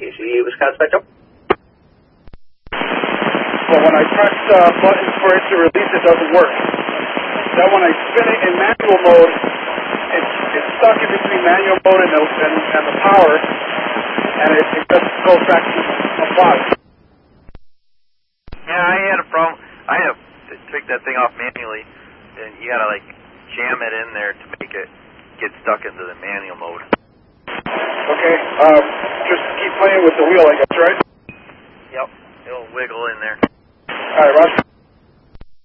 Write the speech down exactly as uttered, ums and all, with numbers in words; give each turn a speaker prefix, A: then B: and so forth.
A: K C Wisconsin Spectrum.
B: But when I press uh, buttons for it to release, it doesn't work. Then when I spin it in manual mode, it's, it's stuck in between manual mode and the, and, and the power, and it, it just goes back to apply.
C: Yeah, I had a problem. I had to take that thing off manually, and you gotta like jam it in there to make it get stuck into the manual mode.
B: Okay, um, just keep playing with the wheel, I guess, right?
C: Yep, it'll wiggle in there.
B: All right, Roger.